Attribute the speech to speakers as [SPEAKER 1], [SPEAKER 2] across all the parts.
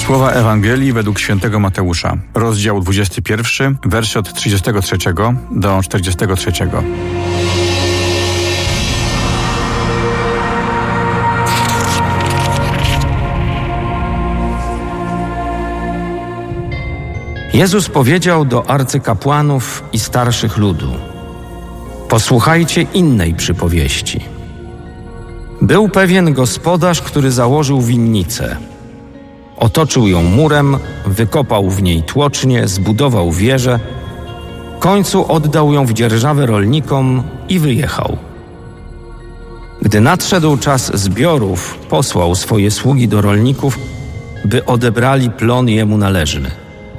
[SPEAKER 1] Słowa Ewangelii według świętego Mateusza, rozdział 21, wersy od 33 do 43.
[SPEAKER 2] Jezus powiedział do arcykapłanów i starszych ludu: posłuchajcie innej przypowieści. Był pewien gospodarz, który założył winnicę. Otoczył ją murem, wykopał w niej tłocznie, zbudował wieżę, w końcu oddał ją w dzierżawę rolnikom i wyjechał. Gdy nadszedł czas zbiorów, posłał swoje sługi do rolników, by odebrali plon jemu należny.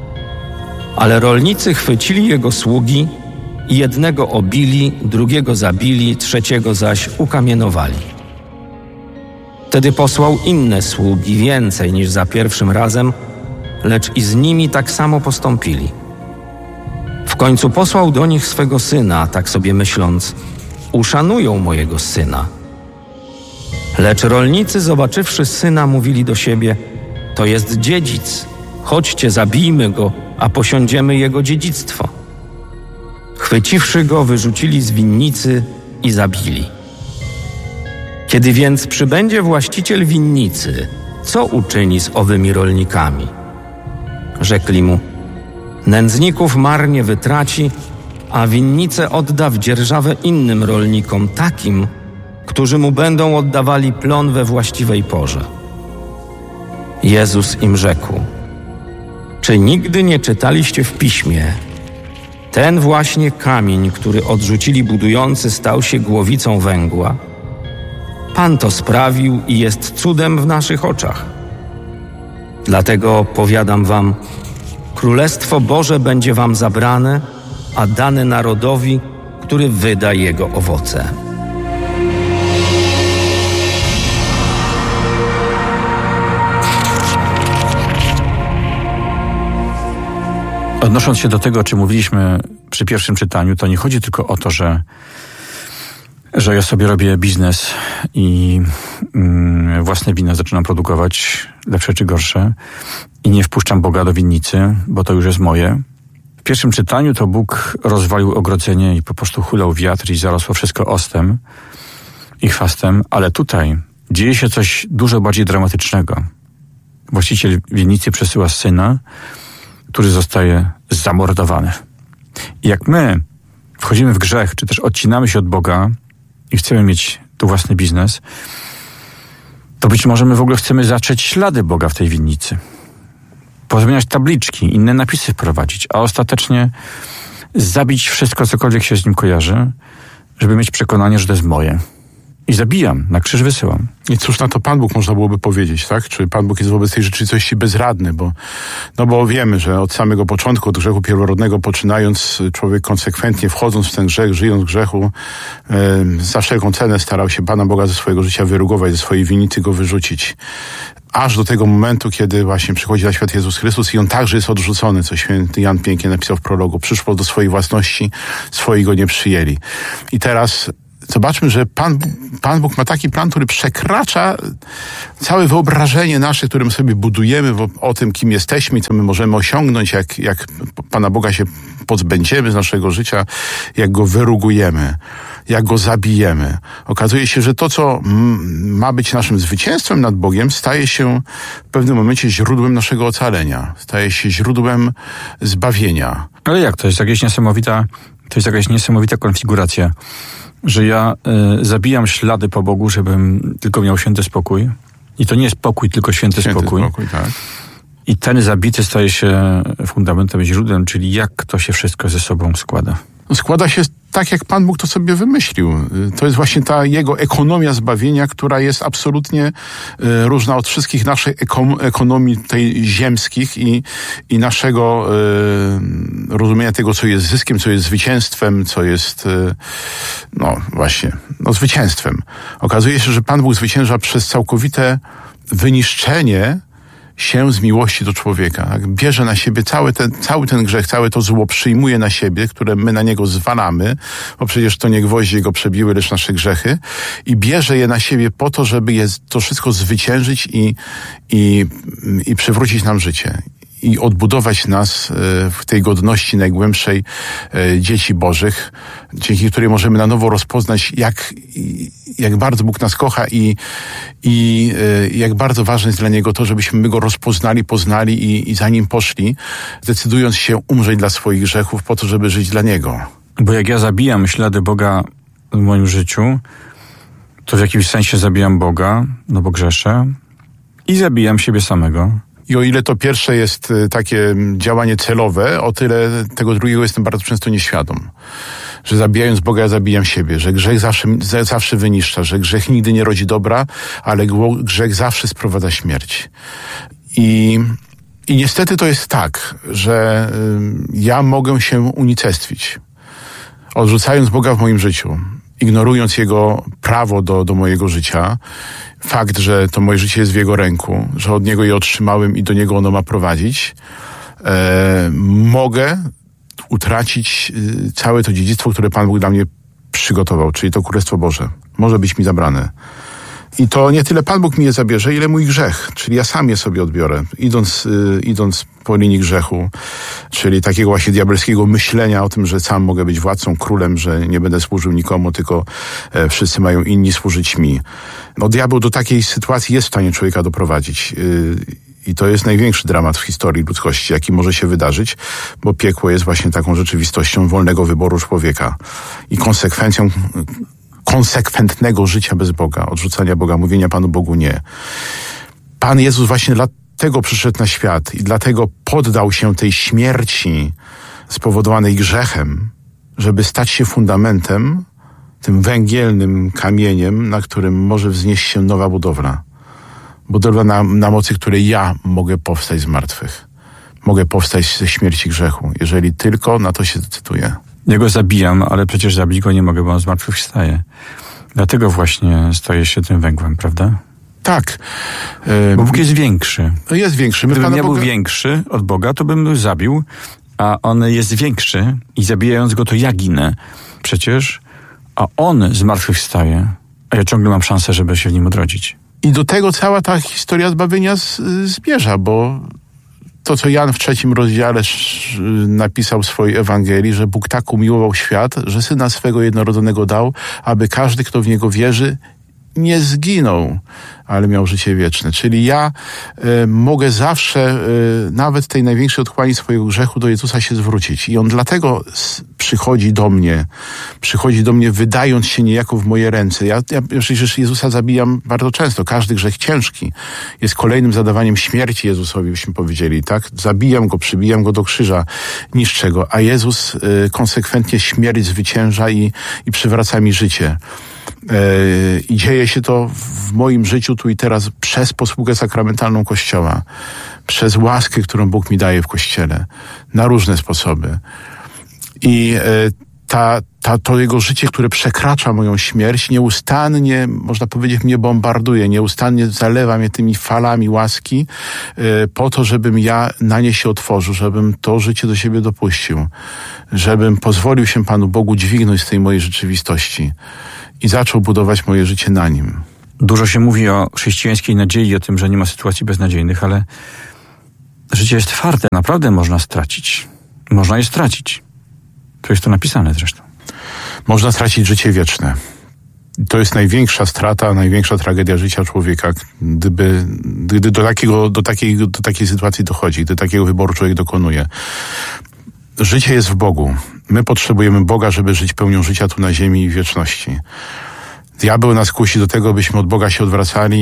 [SPEAKER 2] Ale rolnicy chwycili jego sługi i jednego obili, drugiego zabili, trzeciego zaś ukamienowali. Wtedy posłał inne sługi, więcej niż za pierwszym razem, lecz i z nimi tak samo postąpili. W końcu posłał do nich swego syna, tak sobie myśląc: uszanują mojego syna. Lecz rolnicy, zobaczywszy syna, mówili do siebie: to jest dziedzic, chodźcie, zabijmy go, a posiądziemy jego dziedzictwo. Chwyciwszy go, wyrzucili z winnicy i zabili. Kiedy więc przybędzie właściciel winnicy, co uczyni z owymi rolnikami? Rzekli mu: nędzników marnie wytraci, a winnicę odda w dzierżawę innym rolnikom, takim, którzy mu będą oddawali plon we właściwej porze. Jezus im rzekł: czy nigdy nie czytaliście w Piśmie: ten właśnie kamień, który odrzucili budujący, stał się głowicą węgła? Pan to sprawił i jest cudem w naszych oczach. Dlatego powiadam wam, Królestwo Boże będzie wam zabrane, a dane narodowi, który wyda jego owoce.
[SPEAKER 1] Odnosząc się do tego, o czym mówiliśmy przy pierwszym czytaniu, to nie chodzi tylko o to, że ja sobie robię biznes i własne wina zaczynam produkować, lepsze czy gorsze, i nie wpuszczam Boga do winnicy, bo to już jest moje. W pierwszym czytaniu to Bóg rozwalił ogrodzenie i po prostu hulał wiatr i zarosło wszystko ostem i chwastem, ale tutaj dzieje się coś dużo bardziej dramatycznego. Właściciel winnicy przesyła syna, który zostaje zamordowany. I jak my wchodzimy w grzech, czy też odcinamy się od Boga i chcemy mieć tu własny biznes, to być może my w ogóle chcemy zacząć ślady Boga w tej winnicy. Pozmieniać tabliczki, inne napisy wprowadzić, a ostatecznie zabić wszystko, cokolwiek się z nim kojarzy, żeby mieć przekonanie, że to jest moje. I zabijam, na krzyż wysyłam.
[SPEAKER 3] I cóż na to Pan Bóg można byłoby powiedzieć, tak? Czy Pan Bóg jest wobec tej rzeczywistości bezradny? Bo wiemy, że od samego początku, od grzechu pierworodnego poczynając, człowiek konsekwentnie wchodząc w ten grzech, żyjąc w grzechu, za wszelką cenę starał się Pana Boga ze swojego życia wyrugować, ze swojej winnicy go wyrzucić. Aż do tego momentu, kiedy właśnie przychodzi na świat Jezus Chrystus i On także jest odrzucony, co święty Jan pięknie napisał w prologu. Przyszło do swojej własności, swoi go nie przyjęli. I teraz zobaczmy, że Pan Bóg ma taki plan, który przekracza całe wyobrażenie nasze, które my sobie budujemy o tym, kim jesteśmy i co my możemy osiągnąć, jak Pana Boga się pozbędziemy z naszego życia, jak go wyrugujemy, jak go zabijemy. Okazuje się, że to, co ma być naszym zwycięstwem nad Bogiem, staje się w pewnym momencie źródłem naszego ocalenia. Staje się źródłem zbawienia.
[SPEAKER 1] Ale jak? To jest jakaś niesamowita konfiguracja, że ja zabijam ślady po Bogu, żebym tylko miał święty spokój. I to nie jest pokój, tylko święty spokój.
[SPEAKER 3] Tak.
[SPEAKER 1] I ten zabity staje się fundamentem, źródłem, czyli jak to się wszystko ze sobą składa.
[SPEAKER 3] Składa się tak, jak Pan Bóg to sobie wymyślił. To jest właśnie ta Jego ekonomia zbawienia, która jest absolutnie różna od wszystkich naszych ekonomii tej ziemskich i naszego rozumienia tego, co jest zyskiem, co jest zwycięstwem, co jest zwycięstwem. Okazuje się, że Pan Bóg zwycięża przez całkowite wyniszczenie się z miłości do człowieka. Tak? Bierze na siebie cały ten grzech, całe to zło przyjmuje na siebie, które my na niego zwalamy, bo przecież to nie gwoździe go przebiły, lecz nasze grzechy, i bierze je na siebie po to, żeby to wszystko zwyciężyć i przywrócić nam życie. I odbudować nas w tej godności najgłębszej dzieci Bożych, dzięki której możemy na nowo rozpoznać, jak bardzo Bóg nas kocha i jak bardzo ważne jest dla Niego to, żebyśmy my Go rozpoznali, poznali i za Nim poszli, decydując się umrzeć dla swoich grzechów po to, żeby żyć dla Niego.
[SPEAKER 1] Bo jak ja zabijam ślady Boga w moim życiu, to w jakimś sensie zabijam Boga, no bo grzeszę, i zabijam siebie samego.
[SPEAKER 3] I o ile to pierwsze jest takie działanie celowe, o tyle tego drugiego jestem bardzo często nieświadom. Że zabijając Boga, ja zabijam siebie, że grzech zawsze wyniszcza, że grzech nigdy nie rodzi dobra, ale grzech zawsze sprowadza śmierć. I niestety to jest tak, że ja mogę się unicestwić, odrzucając Boga w moim życiu, ignorując Jego prawo do mojego życia, fakt, że to moje życie jest w Jego ręku, że od Niego je otrzymałem i do Niego ono ma prowadzić, mogę utracić całe to dziedzictwo, które Pan Bóg dla mnie przygotował, czyli to Królestwo Boże. Może być mi zabrane. I to nie tyle Pan Bóg mi je zabierze, ile mój grzech, czyli ja sam je sobie odbiorę, idąc po linii grzechu, czyli takiego właśnie diabelskiego myślenia o tym, że sam mogę być władcą, królem, że nie będę służył nikomu, tylko wszyscy mają inni służyć mi. No, diabeł do takiej sytuacji jest w stanie człowieka doprowadzić. I to jest największy dramat w historii ludzkości, jaki może się wydarzyć, bo piekło jest właśnie taką rzeczywistością wolnego wyboru człowieka i konsekwencją konsekwentnego życia bez Boga, odrzucania Boga, mówienia Panu Bogu nie. Pan Jezus właśnie dlatego przyszedł na świat i dlatego poddał się tej śmierci spowodowanej grzechem, żeby stać się fundamentem, tym węgielnym kamieniem, na którym może wznieść się nowa budowla. Budowla na mocy której ja mogę powstać z martwych. Mogę powstać ze śmierci grzechu, jeżeli tylko na to się decyduję.
[SPEAKER 1] Ja go zabijam, ale przecież zabić go nie mogę, bo on zmartwychwstaje. Dlatego właśnie staje się tym węgłem, prawda?
[SPEAKER 3] Tak.
[SPEAKER 1] Bo Bóg jest większy.
[SPEAKER 3] Jest większy.
[SPEAKER 1] Gdybym ja był większy od Boga, to bym go zabił, a on jest większy i zabijając go, to ja ginę. Przecież, a on zmartwychwstaje, a ja ciągle mam szansę, żeby się w nim odrodzić.
[SPEAKER 3] I do tego cała ta historia zbawienia zmierza, bo to, co Jan w 3 rozdziale napisał w swojej Ewangelii, że Bóg tak umiłował świat, że Syna swego jednorodzonego dał, aby każdy, kto w Niego wierzy, nie zginął, ale miał życie wieczne. Czyli ja mogę zawsze, nawet w tej największej otchłani swojego grzechu, do Jezusa się zwrócić. I On dlatego przychodzi do mnie wydając się niejako w moje ręce. Ja przecież Jezusa zabijam bardzo często. Każdy grzech ciężki jest kolejnym zadawaniem śmierci Jezusowi, byśmy powiedzieli, tak? Zabijam Go, przybijam Go do krzyża, niszczę Go, a Jezus konsekwentnie śmierć zwycięża i przywraca mi życie. I dzieje się to w moim życiu tu i teraz przez posługę sakramentalną Kościoła, przez łaskę, którą Bóg mi daje w Kościele, na różne sposoby. I to Jego życie, które przekracza moją śmierć, nieustannie, można powiedzieć, mnie bombarduje, nieustannie zalewa mnie tymi falami łaski, po to, żebym ja na nie się otworzył, żebym to życie do siebie dopuścił, żebym pozwolił się Panu Bogu dźwignąć z tej mojej rzeczywistości i zaczął budować moje życie na Nim.
[SPEAKER 1] Dużo się mówi o chrześcijańskiej nadziei, o tym, że nie ma sytuacji beznadziejnych, ale życie jest twarde, naprawdę można stracić. Można je stracić. To jest to napisane zresztą. Można stracić życie wieczne. To jest największa strata, największa tragedia życia człowieka, gdy do takiej sytuacji dochodzi, gdy takiego wyboru człowiek dokonuje. Życie jest w Bogu. My potrzebujemy Boga, żeby żyć pełnią życia tu na ziemi i w wieczności. Diabeł nas kusi do tego, byśmy od Boga się odwracali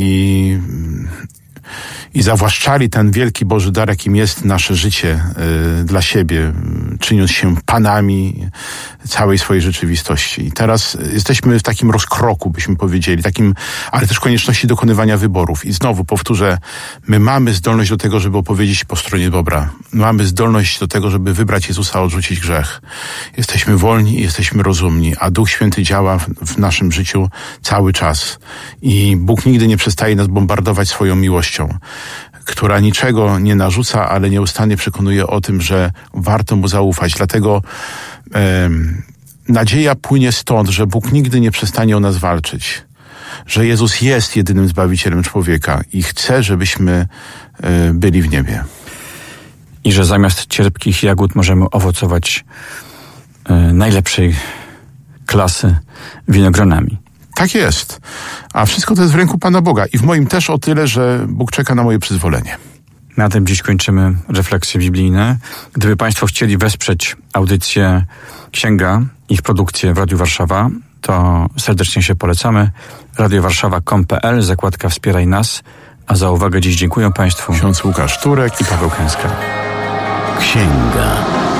[SPEAKER 1] i zawłaszczali ten wielki Boży dar, jakim jest nasze życie dla siebie, czyniąc się panami całej swojej rzeczywistości. I teraz jesteśmy w takim rozkroku, byśmy powiedzieli, ale też konieczności dokonywania wyborów. I znowu powtórzę, my mamy zdolność do tego, żeby opowiedzieć po stronie dobra. Mamy zdolność do tego, żeby wybrać Jezusa, odrzucić grzech. Jesteśmy wolni i jesteśmy rozumni, a Duch Święty działa w naszym życiu cały czas. I Bóg nigdy nie przestaje nas bombardować swoją miłością.
[SPEAKER 3] która niczego nie narzuca, ale nieustannie przekonuje o tym, że warto mu zaufać. Dlatego nadzieja płynie stąd, że Bóg nigdy nie przestanie o nas walczyć. Że Jezus jest jedynym Zbawicielem człowieka i chce, żebyśmy byli w niebie.
[SPEAKER 1] I że zamiast cierpkich jagód możemy owocować najlepszej klasy winogronami.
[SPEAKER 3] Tak jest. A wszystko to jest w ręku Pana Boga. I w moim też o tyle, że Bóg czeka na moje przyzwolenie.
[SPEAKER 1] Na tym dziś kończymy refleksje biblijne. Gdyby Państwo chcieli wesprzeć audycję Księga, ich produkcję w Radiu Warszawa, to serdecznie się polecamy. radiowarszawa.com.pl, zakładka Wspieraj nas. A za uwagę dziś dziękuję Państwu
[SPEAKER 3] ksiądz Łukasz Turek
[SPEAKER 1] i Paweł Kęska.
[SPEAKER 4] Księga.